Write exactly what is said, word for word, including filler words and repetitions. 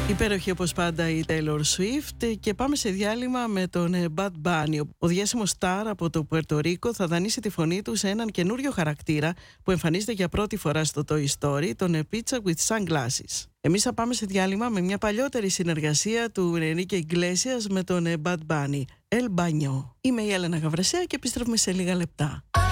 Υπέροχη όπως πάντα η Taylor Swift, και πάμε σε διάλειμμα με τον Bad Bunny. Ο διάσημος στάρ από το Πουέρτο Ρίκο θα δανείσει τη φωνή του σε έναν καινούριο χαρακτήρα που εμφανίζεται για πρώτη φορά στο Toy Story, τον Pizza with Sunglasses. Εμείς θα πάμε σε διάλειμμα με μια παλιότερη συνεργασία του Enrique Iglesias με τον Bad Bunny, El Baño. Είμαι η Έλενα Γαβρασέα και επιστρέφουμε σε λίγα λεπτά.